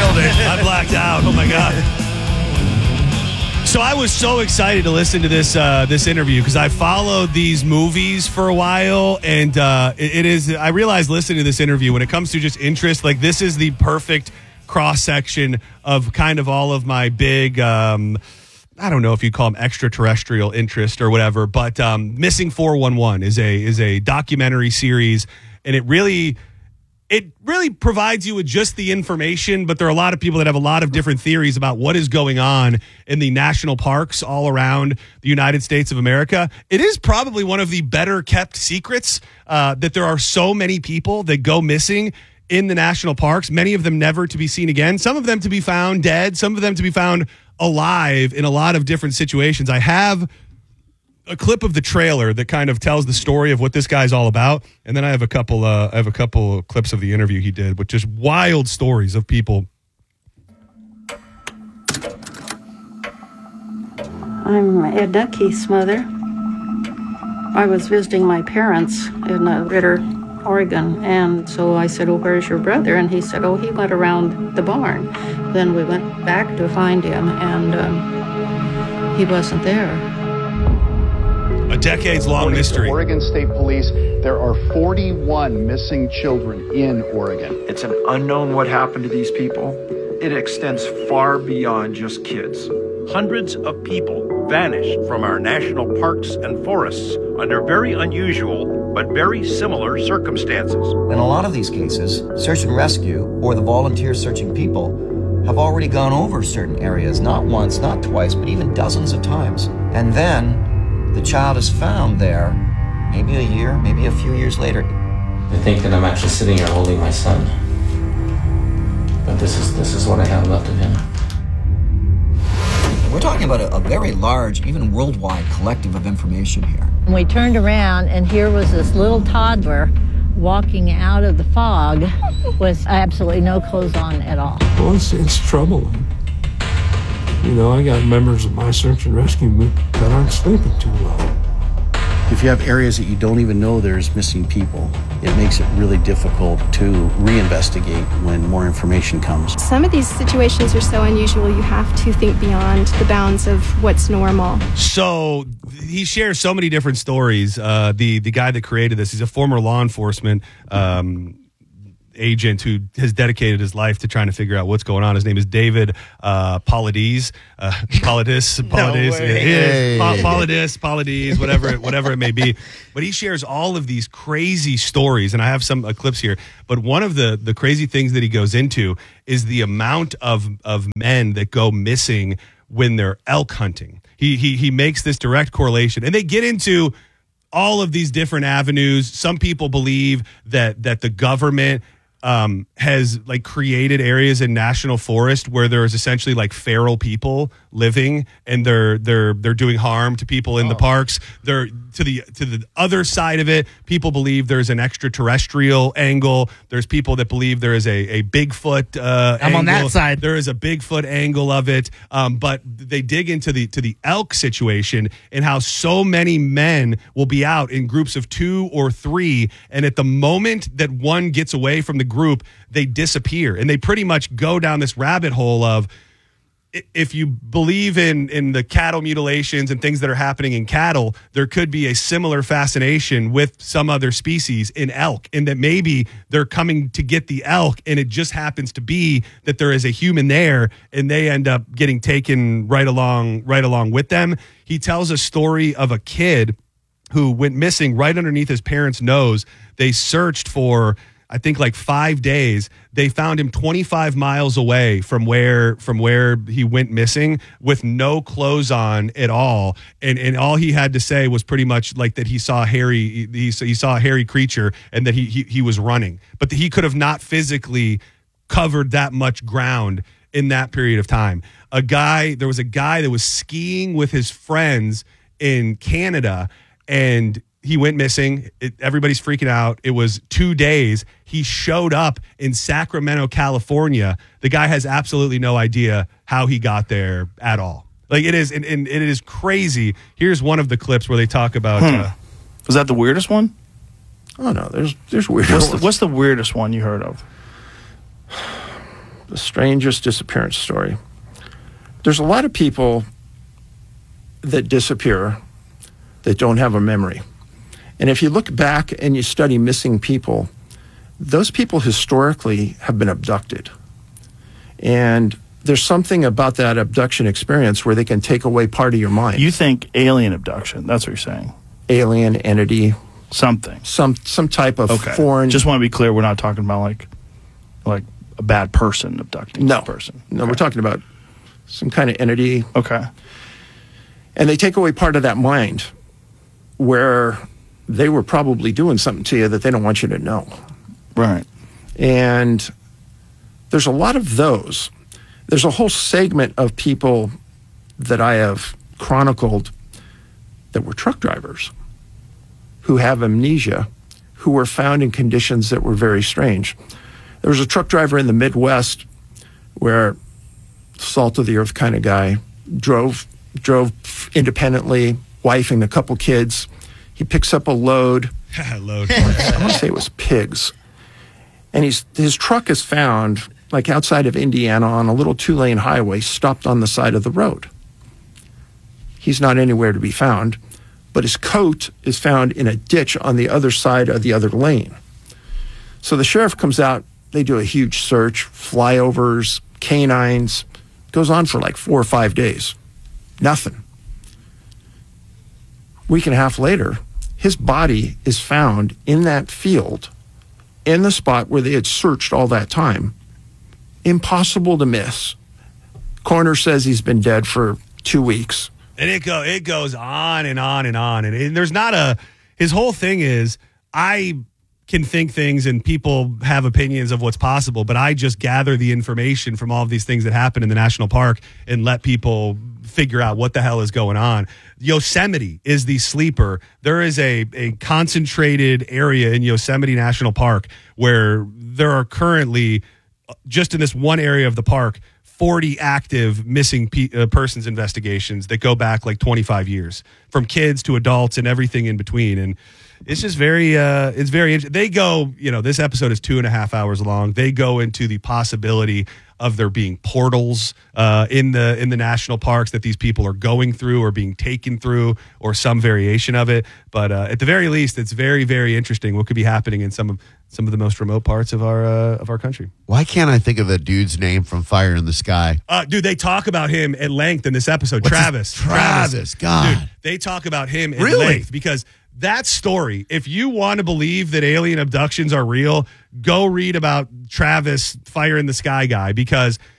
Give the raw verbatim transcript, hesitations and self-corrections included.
nailed it. I blacked out. Oh, my God. So I was so excited to listen to this uh, this interview because I followed these movies for a while, and uh, it, it is. I realized listening to this interview, when it comes to just interest, like this is the perfect cross section of kind of all of my big. Um, I don't know if you call them extraterrestrial interest or whatever, but um, Missing four one one is a is a documentary series, and it really. It really provides you with just the information, but there are a lot of people that have a lot of different theories about what is going on in the national parks all around the United States of America. It is probably one of the better kept secrets uh, that there are so many people that go missing in the national parks, many of them never to be seen again, some of them to be found dead, some of them to be found alive in a lot of different situations. I have a clip of the trailer that kind of tells the story of what this guy's all about, and then I have a couple. Uh, I have a couple of clips of the interview he did, with just wild stories of people. I'm Edna, Keith's mother. I was visiting my parents in uh, Ritter, Oregon, and so I said, "Oh, where's your brother?" And he said, "Oh, he went around the barn." Then we went back to find him, and um, he wasn't there. A decades-long mystery. Oregon State Police, there are forty-one missing children in Oregon. It's an unknown what happened to these people. It extends far beyond just kids. Hundreds of people vanished from our national parks and forests under very unusual but very similar circumstances. In a lot of these cases, search and rescue, or the volunteers searching people, have already gone over certain areas, not once, not twice, but even dozens of times. And then the child is found there, maybe a year, maybe a few years later. I think that I'm actually sitting here holding my son. But this is this is what I have left of him. We're talking about a, a very large, even worldwide collective of information here. And we turned around, and here was this little toddler walking out of the fog with absolutely no clothes on at all. Well, it's, it's troubling. You know, I got members of my search and rescue that aren't sleeping too well. If you have areas that you don't even know there's missing people, it makes it really difficult to reinvestigate when more information comes. Some of these situations are so unusual, you have to think beyond the bounds of what's normal. So he shares so many different stories. Uh, the the guy that created this, he's a former law enforcement um agent who has dedicated his life to trying to figure out what's going on. His name is David uh, Paulides. Uh, Paulides, Paulides, no it is. Pa- Paulides, Paulides, whatever, it, whatever it may be. But he shares all of these crazy stories, and I have some uh, clips here. But one of the the crazy things that he goes into is the amount of of men that go missing when they're elk hunting. He he he makes this direct correlation, and they get into all of these different avenues. Some people believe that that the government Um, has like created areas in national forest where there is essentially like feral people living, and they're they're they're doing harm to people in oh. the parks. They're to the to the other side of it. People believe there's an extraterrestrial angle. There's people that believe there is a a Bigfoot. Uh, I'm angle. on that side. There is a Bigfoot angle of it, um, but they dig into the to the elk situation and how so many men will be out in groups of two or three, and at the moment that one gets away from the group, they disappear, and they pretty much go down this rabbit hole of, if you believe in in the cattle mutilations and things that are happening in cattle, there could be a similar fascination with some other species in elk, and that maybe they're coming to get the elk, and it just happens to be that there is a human there, and they end up getting taken right along right along with them. He tells a story of a kid who went missing right underneath his parents' nose. They searched for, I think, like five days. They found him twenty-five miles away from where from where he went missing, with no clothes on at all, and and all he had to say was pretty much like that he saw a hairy he, he saw a hairy creature, and that he, he he was running, but he could have not physically covered that much ground in that period of time. A guy, there was a guy that was skiing with his friends in Canada, and he went missing. It, everybody's freaking out. It was two days. He showed up in Sacramento, California. The guy has absolutely no idea how he got there at all. Like, it is, and, and it is crazy. Here's one of the clips where they talk about. Hmm. Uh, Was that the weirdest one? Oh no, there's there's weird. What's the, what's the weirdest one you heard of? the strangest disappearance story. There's a lot of people that disappear that don't have a memory. And if you look back and you study missing people, those people historically have been abducted. And there's something about that abduction experience where they can take away part of your mind. You think alien abduction, that's what you're saying? Alien entity. Something. Some some type of okay. foreign... Just want to be clear, we're not talking about like like a bad person abducting no. a person. No, okay. we're talking about some kind of entity. Okay. And they take away part of that mind where they were probably doing something to you that they don't want you to know. Right. And there's a lot of those. There's a whole segment of people that I have chronicled that were truck drivers who have amnesia, who were found in conditions that were very strange. There was a truck driver in the Midwest where salt of the earth kind of guy, drove drove independently, wife and a couple kids. He picks up a load. load. I want to say it was pigs. And he's his truck is found like outside of Indiana on a little two-lane highway, stopped on the side of the road. He's not anywhere to be found, but his coat is found in a ditch on the other side of the other lane. So the sheriff comes out, they do a huge search, flyovers, canines, goes on for like four or five days. Nothing. Week and a half later, his body is found in that field, in the spot where they had searched all that time. Impossible to miss. Coroner says he's been dead for two weeks. And it go it goes on and on and on. And, and there's not a, his whole thing is, I can think things and people have opinions of what's possible, but I just gather the information from all of these things that happen in the national park and let people figure out what the hell is going on. Yosemite is the sleeper. There is a, a concentrated area in Yosemite National Park where there are currently, just in this one area of the park, forty active missing pe- uh, persons investigations that go back like twenty-five years, from kids to adults and everything in between. And it's just very, uh, it's very interesting. They go, you know, this episode is two and a half hours long. They go into the possibility of there being portals uh, in the in the national parks that these people are going through or being taken through, or some variation of it. But uh, at the very least, it's very, very interesting what could be happening in some of some of the most remote parts of our uh, of our country. Why can't I think of the dude's name from Fire in the Sky? Uh, dude, they talk about him at length in this episode. What's Travis. his- Travis, Travis. God. Dude, they talk about him at Really? length because that story, if you want to believe that alien abductions are real, go read about Travis, Fire in the Sky guy, because